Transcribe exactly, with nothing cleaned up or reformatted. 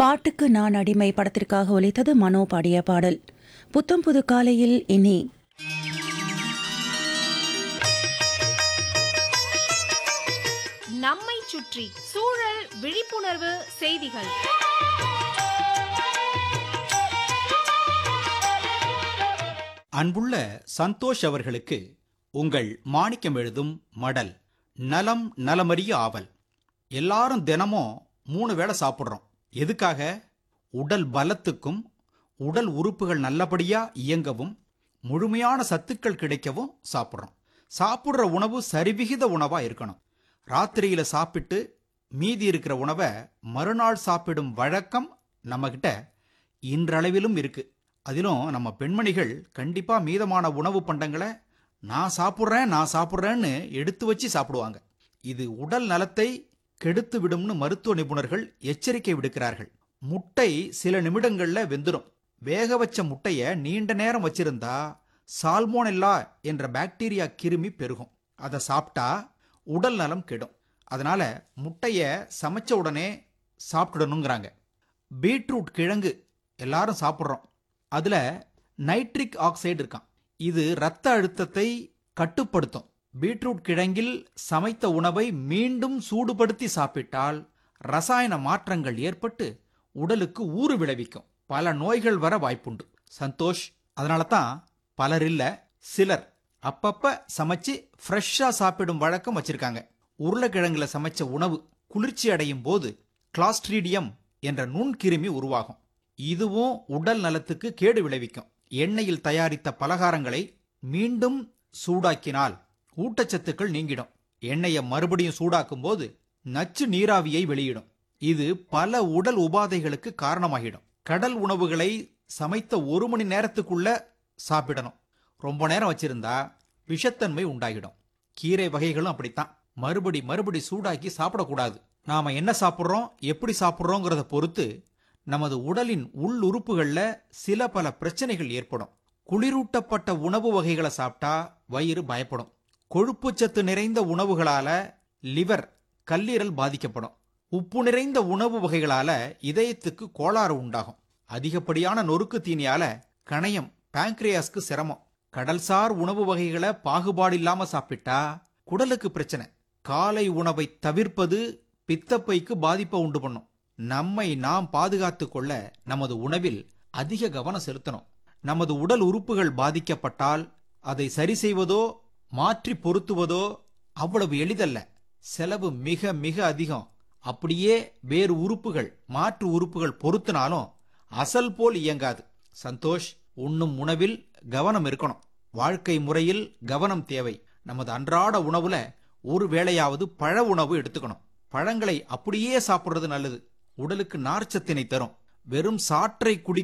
பாட்டுக்கு நான் அடிமை படத்திற்காக ஒலித்தது மனோ பாடிய பாடல். புத்தம் புது காலையில் இனி நம்மை சுற்றி சூழல் விழிப்புணர்வு செய்திகள். அன்புள்ள சந்தோஷ் அவர்களுக்கு உங்கள் மாணிக்கம் எழுதும் மடல். நலம் நலமறிய ஆவல். எல்லாரும் தினமும் மூணு வேளை சாப்பிட்றோம். எதுக்காக? உடல் பலத்துக்கும் உடல் உறுப்புகள் நல்லபடியா இயங்கவும் முழுமையான சத்துக்கள் கிடைக்கவும் சாப்பிட்றோம். சாப்பிட்ற உணவு சரிவிகித உணவா இருக்கணும். ராத்திரியில சாப்பிட்டு மீதி இருக்கிற உணவை மறுநாள் சாப்பிடும் வழக்கம் நம்ம கிட்ட இன்றளவிலும் இருக்கு. அதிலும் நம்ம பெண்மணிகள் கண்டிப்பா மீதமான உணவு பண்டங்களை நான் சாப்பிட்றேன் நான் சாப்பிட்றேன்னு எடுத்து வச்சு சாப்பிடுவாங்க. இது உடல் நலத்தை கெடுத்து விடும்னு மருத்துவ நிபுணர்கள் எச்சரிக்கை விடுக்கிறார்கள். முட்டை சில நிமிடங்கள்ல வெந்துடும். வேக வச்ச முட்டைய நீண்ட நேரம் வச்சிருந்தா சால்மோனெல்லா என்ற பாக்டீரியா கிருமி பெருகும். அதை சாப்பிட்டா உடல் நலம் கெடும். அதனால முட்டைய சமைச்ச உடனே சாப்பிட்டுடணுங்கிறாங்க. பீட்ரூட் கிழங்கு எல்லாரும் சாப்பிட்றோம். அதுல நைட்ரிக் ஆக்சைடு இருக்கான். இது இரத்த அழுத்தத்தை கட்டுப்படுத்தும். பீட்ரூட் கிழங்கில் சமைத்த உணவை மீண்டும் சூடுபடுத்தி சாப்பிட்டால் ரசாயன மாற்றங்கள் ஏற்பட்டு உடலுக்கு ஊறு விளைவிக்கும். பல நோய்கள் வர வாய்ப்புண்டு. சந்தோஷ், அதனால தான் பலர் இல்ல சிலர் அப்பப்ப சமைச்சு ஃப்ரெஷ்ஷா சாப்பிடும் வழக்கம் வச்சிருக்காங்க. உருளைக்கிழங்குல சமைச்ச உணவு குளிர்ச்சி அடையும் போது கிளாஸ்ட்ரீடியம் என்ற நுண்கிருமி உருவாகும். இதுவும் உடல் நலத்துக்கு கேடு விளைவிக்கும். எண்ணெயில் தயாரித்த பலகாரங்களை மீண்டும் சூடாக்கினால் ஊட்டச்சத்துக்கள் நீங்கிடும். எண்ணெயை மறுபடியும் சூடாக்கும் போது நச்சு நீராவியை வெளியிடும். இது பல உடல் உபாதைகளுக்கு காரணமாகிடும். கடல் உணவுகளை சமைத்த ஒரு மணி நேரத்துக்குள்ள சாப்பிடணும். ரொம்ப நேரம் வச்சிருந்தா விஷத்தன்மை உண்டாகிடும். கீரை வகைகளும் அப்படித்தான். மறுபடி மறுபடி சூடாக்கி சாப்பிடக்கூடாது. நாம என்ன சாப்பிட்றோம், எப்படி சாப்பிட்றோங்கிறத பொறுத்து நமது உடலின் உள் உறுப்புகள்ல சில பல பிரச்சனைகள் ஏற்படும். குளிரூட்டப்பட்ட உணவு வகைகளை சாப்பிட்டா வயிறு பயப்படும். கொழுப்புச்சத்து நிறைந்த உணவுகளால லிவர் கல்லீரல் பாதிக்கப்படும். உப்பு நிறைந்த உணவு வகைகளால இதயத்துக்கு கோளாறு உண்டாகும். அதிகப்படியான நொறுக்கு தீனியால கணையம் பாங்க்ரியாஸ்க்கு சிரமம். கடல்சார் உணவு வகைகளை பாகுபாடு இல்லாம சாப்பிட்டா குடலுக்கு பிரச்சனை. காலை உணவை தவிர்ப்பது பித்தப்பைக்கு பாதிப்பை உண்டு பண்ணும். நம்மை நாம் பாதுகாத்து கொள்ள நமது உணவில் அதிக கவனம் செலுத்தணும். நமது உடல் உறுப்புகள் பாதிக்கப்பட்டால் அதை சரி செய்வதோ மாற்றி பொருத்துவதோ அவ்வளவு எளிதல்ல. செலவு மிக மிக அதிகம். அப்படியே வேறு உறுப்புகள் மாற்று உறுப்புகள் பொருத்தினாலும் அசல் போல் இயங்காது. சந்தோஷ், உண்ணும் உணவில் கவனம் இருக்கணும். வாழ்க்கை முறையில் கவனம் தேவை. நமது அன்றாட உணவுல ஒரு வேளையாவது பழ உணவு எடுத்துக்கணும். பழங்களை அப்படியே சாப்பிடுறது நல்லது. உடலுக்கு நார்ச்சத்தினை தரும். வெறும் சாற்றை குடி